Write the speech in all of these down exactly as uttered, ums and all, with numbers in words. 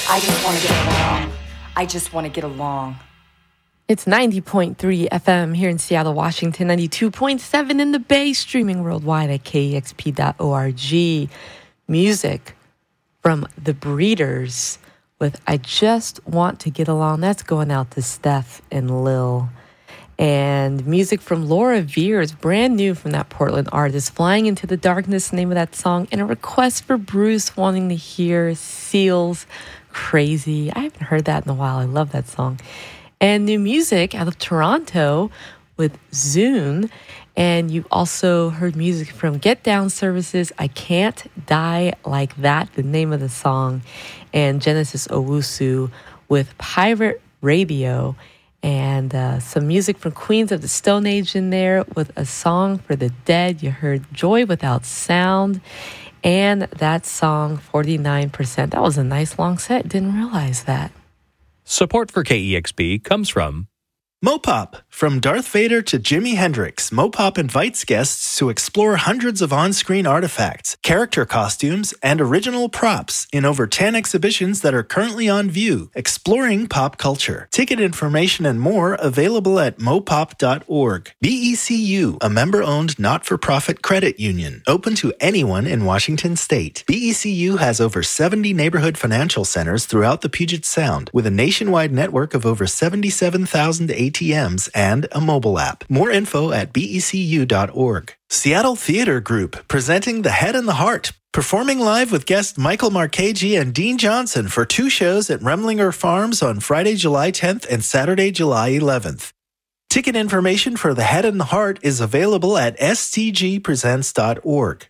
I just want to get along. I just want to get along. It's ninety point three F M here in Seattle, Washington, ninety-two point seven in the Bay, streaming worldwide at K E X P dot org. Music from The Breeders with I Just Want to Get Along. That's going out to Steph and Lil. And music from Laura Veers, brand new from that Portland artist, Flying Into the Darkness, name of that song, and a request for Bruce wanting to hear Seal's Crazy. I haven't heard that in a while. I love that song. And new music out of Toronto with Zune. And you also heard music from Get Down Services, I Can't Die Like That, the name of the song, and Genesis Owusu with Pirate Radio. And uh, some music from Queens of the Stone Age in there with a song for the dead. You heard Joy Without Sound and that song forty-nine percent. That was a nice long set. Didn't realize that. Support for K E X P comes from Mopop. From Darth Vader to Jimi Hendrix, Mopop invites guests to explore hundreds of on-screen artifacts, character costumes, and original props in over ten exhibitions that are currently on view, exploring pop culture. Ticket information and more available at mopop dot org. B E C U, a member-owned not-for-profit credit union, open to anyone in Washington State. B E C U has over seventy neighborhood financial centers throughout the Puget Sound, with a nationwide network of over seventy-seven thousand A T Ms and a mobile app. More info at B E C U dot org. Seattle Theater Group, presenting The Head and the Heart, performing live with guest Michael Marchese and Dean Johnson for two shows at Remlinger Farms on Friday, July tenth and Saturday, July eleventh. Ticket information for The Head and the Heart is available at s t g presents dot org.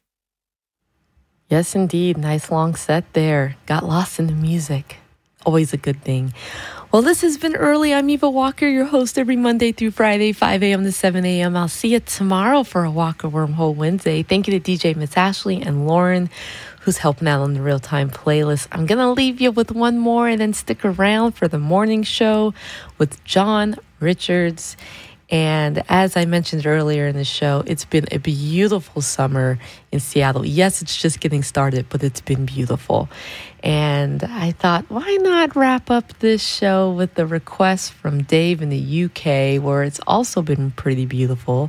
Yes, indeed. Nice long set there. Got lost in the music. Always a good thing. Well, this has been Early. I'm Eva Walker, your host every Monday through Friday, five a.m. to seven a.m. I'll see you tomorrow for a Walker Wormhole Wednesday. Thank you to D J Miss Ashley and Lauren, who's helping out on the real-time playlist. I'm going to leave you with one more and then stick around for the morning show with John Richards. And as I mentioned earlier in the show, it's been a beautiful summer in Seattle. Yes, it's just getting started, but it's been beautiful. And I thought, why not wrap up this show with the request from Dave in the U K, where it's also been pretty beautiful,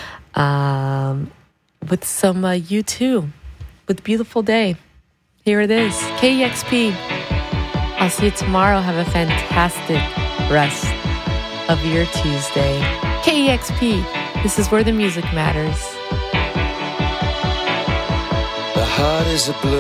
um, with some uh, U two, with Beautiful Day. Here it is, K E X P. I'll see you tomorrow. Have a fantastic rest of your Tuesday. K E X P, this is where the music matters. The heart is a blue.